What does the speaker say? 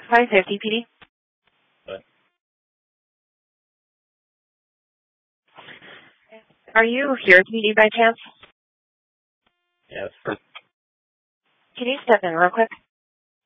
550 PD. What? Are you here, PD, by chance? Yes. Can you step in real quick?